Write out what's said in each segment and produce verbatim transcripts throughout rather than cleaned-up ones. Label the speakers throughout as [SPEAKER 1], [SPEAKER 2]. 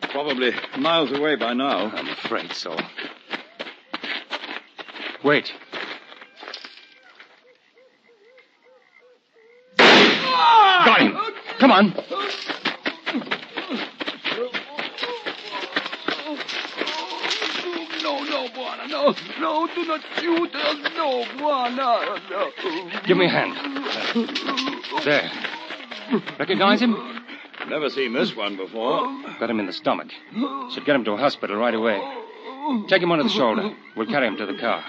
[SPEAKER 1] Probably miles away by now.
[SPEAKER 2] I'm afraid so. Wait. Got him. Come on.
[SPEAKER 3] No, no, Buana, no. No, do not shoot us. No, Buana, no.
[SPEAKER 2] Give me a hand. There. Recognize him?
[SPEAKER 1] Never seen this one before.
[SPEAKER 2] Got him in the stomach. Should get him to a hospital right away. Take him under the shoulder. We'll carry him to the car.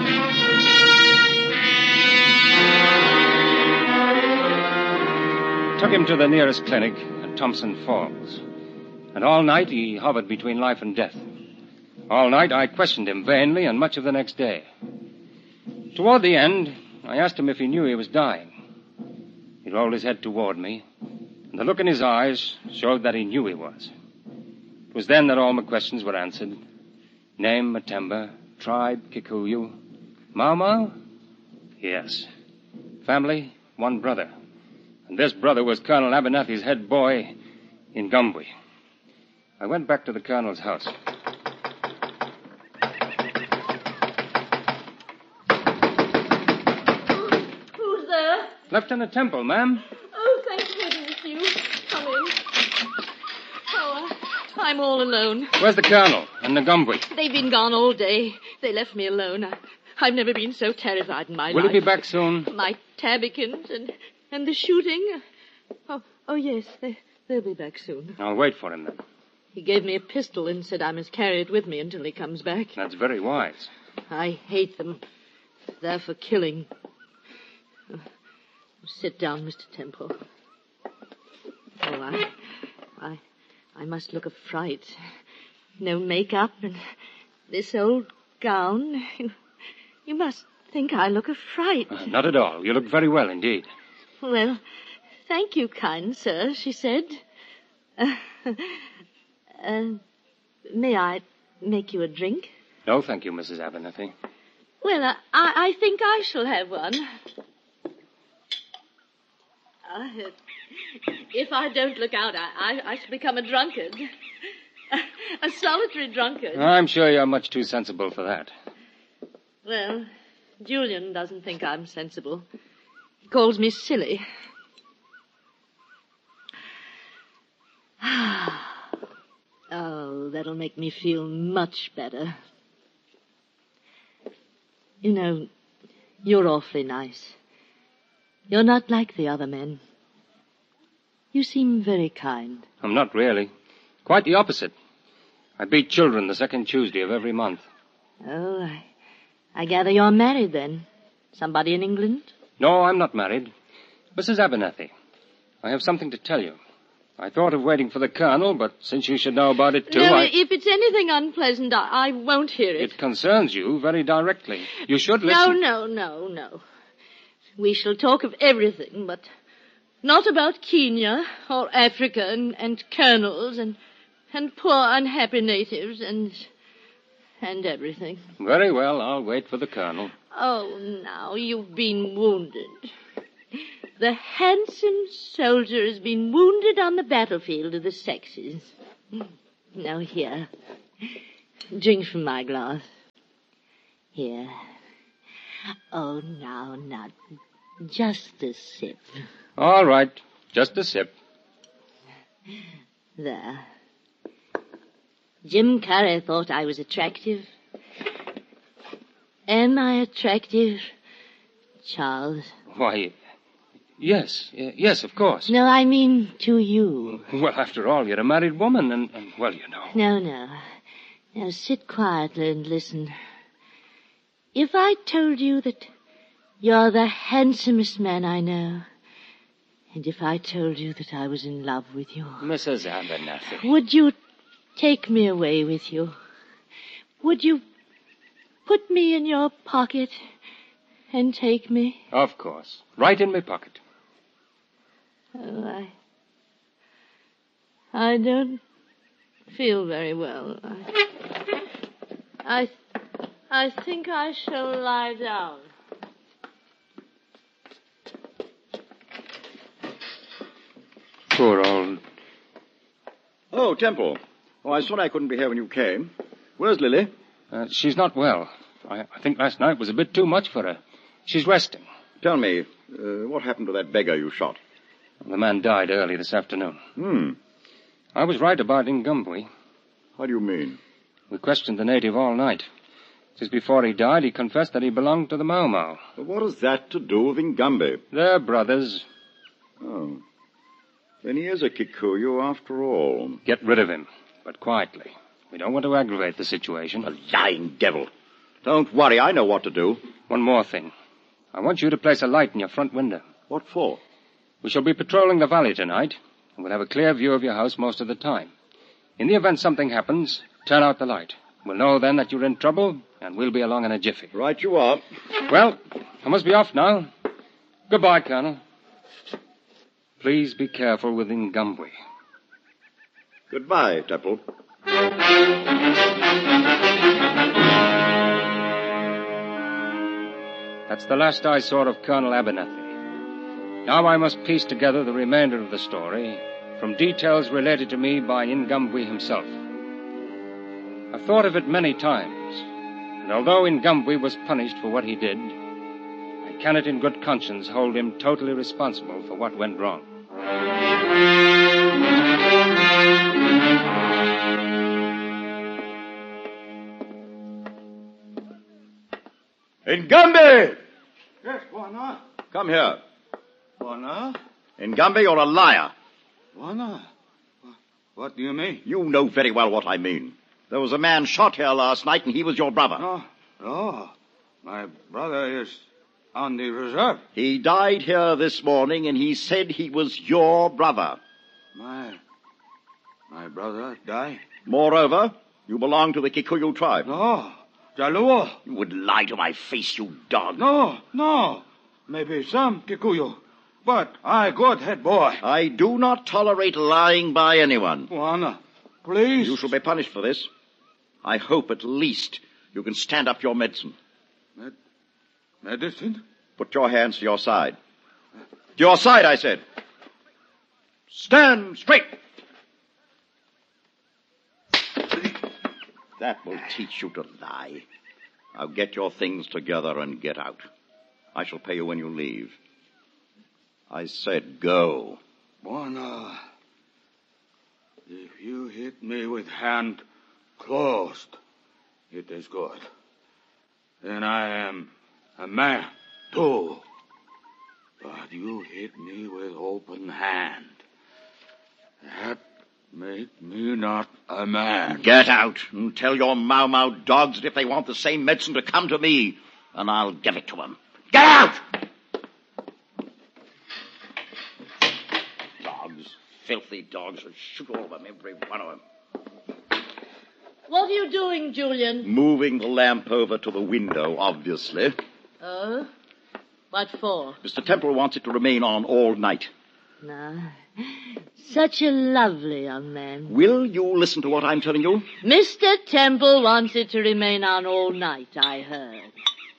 [SPEAKER 2] Took him to the nearest clinic at Thompson Falls. And all night he hovered between life and death. All night I questioned him vainly and much of the next day. Toward the end, I asked him if he knew he was dying. He rolled his head toward me, and the look in his eyes showed that he knew he was. It was then that all my questions were answered. Name, Matemba. Tribe, Kikuyu. Mau Mau? Yes. Family, one brother. And this brother was Colonel Abernathy's head boy in Gumbwe. I went back to the colonel's house.
[SPEAKER 4] Who's there?
[SPEAKER 2] Lieutenant Temple, ma'am.
[SPEAKER 4] Oh, thank goodness you. Come in. Oh, I'm all alone.
[SPEAKER 2] Where's the colonel and the Gumbwe?
[SPEAKER 4] They've been gone all day. They left me alone. I, I've never been so terrified in my
[SPEAKER 2] Will
[SPEAKER 4] life.
[SPEAKER 2] he be back soon?
[SPEAKER 4] My Tabikins and, and the shooting. Oh, oh yes, they, they'll be back soon.
[SPEAKER 2] I'll wait for him then.
[SPEAKER 4] He gave me a pistol and said I must carry it with me until he comes back.
[SPEAKER 2] That's very wise.
[SPEAKER 4] I hate them. They're for killing. Oh, sit down, Mister Temple. Oh, I, I, I must look a fright. No makeup and this old gown. You, you must think I look a fright.
[SPEAKER 2] Uh, not at all. You look very well indeed.
[SPEAKER 4] Well, thank you, kind sir, she said. Uh, uh, may I make you a drink?
[SPEAKER 2] No, thank you, Missus Abernathy.
[SPEAKER 4] Well, uh, I, I think I shall have one. Uh, if I don't look out, I, I, I shall become a drunkard. A, a solitary drunkard.
[SPEAKER 2] I'm sure you're much too sensible for that.
[SPEAKER 4] Well, Julian doesn't think I'm sensible. He calls me silly. Oh, that'll make me feel much better. You know, you're awfully nice. You're not like the other men. You seem very kind.
[SPEAKER 2] I'm not really. Quite the opposite. I beat children the second Tuesday of every month.
[SPEAKER 4] Oh, I, I gather you're married then. Somebody in England?
[SPEAKER 2] No, I'm not married. Missus Abernathy, I have something to tell you. I thought of waiting for the colonel, but since you should know about it too,
[SPEAKER 4] no,
[SPEAKER 2] I...
[SPEAKER 4] if it's anything unpleasant, I, I won't hear it.
[SPEAKER 2] It concerns you very directly. You should listen...
[SPEAKER 4] No, no, no, no. We shall talk of everything, but not about Kenya or Africa and, and colonels and, and poor unhappy natives and, and everything.
[SPEAKER 2] Very well, I'll wait for the colonel.
[SPEAKER 4] Oh, now, you've been wounded. The handsome soldier has been wounded on the battlefield of the sexes. Now, here. Drink from my glass. Here. Oh, now, not just a sip.
[SPEAKER 2] All right, just a sip.
[SPEAKER 4] There. Jim Curry thought I was attractive. Am I attractive, Charles?
[SPEAKER 2] Why, yes, yes, of course.
[SPEAKER 4] No, I mean to you.
[SPEAKER 2] Well, after all, you're a married woman, and, and well, you know.
[SPEAKER 4] No, no. Now, sit quietly and listen. If I told you that you're the handsomest man I know, and if I told you that I was in love with you...
[SPEAKER 2] Missus Abernathy.
[SPEAKER 4] Would you take me away with you? Would you put me in your pocket and take me?
[SPEAKER 2] Of course. Right in my pocket.
[SPEAKER 4] Oh, I... I don't feel very well. I... I, I think I shall lie down.
[SPEAKER 2] Poor old...
[SPEAKER 1] Oh, Temple. Oh, I'm sorry I couldn't be here when you came. Where's Lily?
[SPEAKER 2] Uh, she's not well. I, I think last night was a bit too much for her. She's resting.
[SPEAKER 1] Tell me, uh, what happened to that beggar you shot?
[SPEAKER 2] The man died early this afternoon.
[SPEAKER 1] Hmm.
[SPEAKER 2] I was right about Ngambwe.
[SPEAKER 1] How do you mean?
[SPEAKER 2] We questioned the native all night. Just before he died, he confessed that he belonged to the Mau Mau.
[SPEAKER 1] But what has that to do with Ngambwe?
[SPEAKER 2] They're brothers.
[SPEAKER 1] Oh. Then he is a Kikuyu after all.
[SPEAKER 2] Get rid of him, but quietly. We don't want to aggravate the situation.
[SPEAKER 1] A lying devil. Don't worry, I know what to do.
[SPEAKER 2] One more thing. I want you to place a light in your front window.
[SPEAKER 1] What for?
[SPEAKER 2] We shall be patrolling the valley tonight, and we'll have a clear view of your house most of the time. In the event something happens, turn out the light. We'll know then that you're in trouble, and we'll be along in a jiffy.
[SPEAKER 1] Right you are.
[SPEAKER 2] Well, I must be off now. Goodbye, Colonel. Please be careful with Ngambwe.
[SPEAKER 1] Goodbye, Temple.
[SPEAKER 2] That's the last I saw of Colonel Abernathy. Now I must piece together the remainder of the story from details related to me by Ngambwe himself. I've thought of it many times, and although Ngambwe was punished for what he did, I cannot in good conscience hold him totally responsible for what went wrong.
[SPEAKER 1] Ngambwe!
[SPEAKER 3] Yes, Bwana.
[SPEAKER 1] Come here.
[SPEAKER 3] Bwana?
[SPEAKER 1] Ngambwe, you're a liar.
[SPEAKER 3] Bwana? What do you mean?
[SPEAKER 1] You know very well what I mean. There was a man shot here last night, and he was your brother.
[SPEAKER 3] No, no. My brother is on the reserve.
[SPEAKER 1] He died here this morning, and he said he was your brother.
[SPEAKER 3] My... My brother died?
[SPEAKER 1] Moreover, you belong to the Kikuyu tribe.
[SPEAKER 3] No. Jaluo.
[SPEAKER 1] You would lie to my face, you dog.
[SPEAKER 3] No, no. Maybe some Kikuyu. But I good head boy.
[SPEAKER 1] I do not tolerate lying by anyone.
[SPEAKER 3] Bwana, please.
[SPEAKER 1] You shall be punished for this. I hope at least you can stand up your medicine.
[SPEAKER 3] Med- medicine?
[SPEAKER 1] Put your hands to your side. To your side, I said. Stand straight. That will teach you to lie. Now get your things together and get out. I shall pay you when you leave. I said go.
[SPEAKER 3] Bwana, if you hit me with hand closed, it is good. Then I am a man, too. But you hit me with open hand. That make me not a man.
[SPEAKER 1] Get out and tell your Mau Mau dogs that if they want the same medicine to come to me, and I'll give it to them. Get out! Dogs, filthy dogs, I'll shoot all of them, every one of them.
[SPEAKER 4] What are you doing, Julian?
[SPEAKER 1] Moving the lamp over to the window, obviously.
[SPEAKER 4] Oh? What for?
[SPEAKER 1] Mister Temple wants it to remain on all night.
[SPEAKER 4] No. Such a lovely young man.
[SPEAKER 1] Will you listen to what I'm telling you?
[SPEAKER 4] Mister Temple wants it to remain on all night, I heard.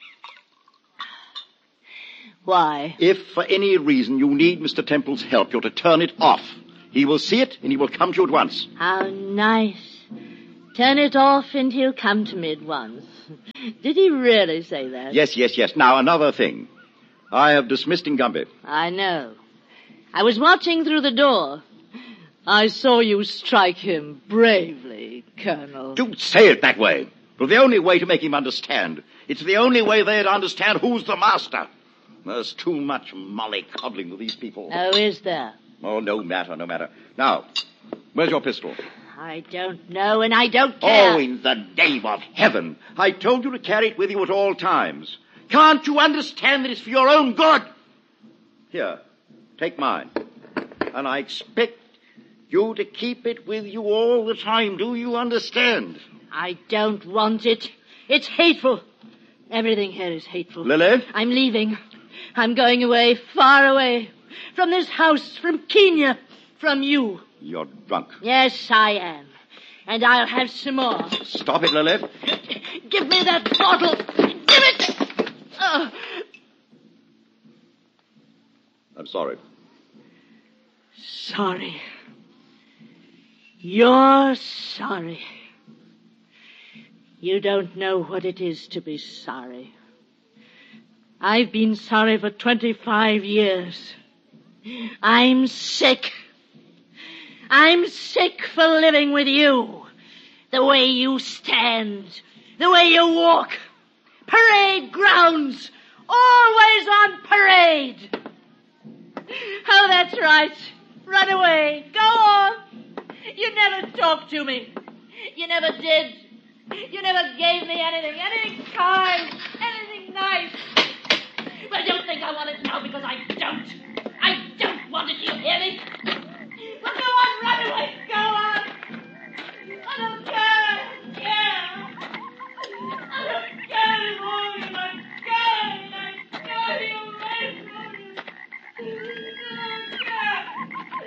[SPEAKER 4] Why?
[SPEAKER 1] If for any reason you need Mister Temple's help, you're to turn it off. He will see it, and he will come to you at once.
[SPEAKER 4] How nice. Turn it off, and he'll come to me at once. Did he really say that?
[SPEAKER 1] Yes, yes, yes. Now, another thing. I have dismissed Ngambwe.
[SPEAKER 4] I know. I was watching through the door. I saw you strike him bravely, Colonel.
[SPEAKER 1] Don't say it that way. But the only way to make him understand. It's the only way they'd understand who's the master. There's too much mollycoddling with these people.
[SPEAKER 4] Oh, is there?
[SPEAKER 1] Oh, no matter, no matter. Now, where's your pistol?
[SPEAKER 4] I don't know, and I don't care.
[SPEAKER 1] Oh, in the name of heaven. I told you to carry it with you at all times. Can't you understand that it's for your own good? Here, take mine. And I expect you to keep it with you all the time. Do you understand?
[SPEAKER 4] I don't want it. It's hateful. Everything here is hateful.
[SPEAKER 1] Lily?
[SPEAKER 4] I'm leaving. I'm going away, far away. From this house, from Kenya, from you.
[SPEAKER 1] You're drunk.
[SPEAKER 4] Yes, I am. And I'll have some more.
[SPEAKER 1] Stop it, Lily.
[SPEAKER 4] Give me that bottle. Give it. Oh.
[SPEAKER 1] I'm sorry.
[SPEAKER 4] Sorry. You're sorry. You don't know what it is to be sorry. I've been sorry for twenty-five years. I'm sick. I'm sick for living with you. The way you stand, the way you walk. Parade grounds, always on parade. Oh, that's right. Run away. Go on. You never talked to me. You never did. You never gave me anything, anything kind, anything nice. Well, don't think I want it now because I don't. I don't want it, you hear me?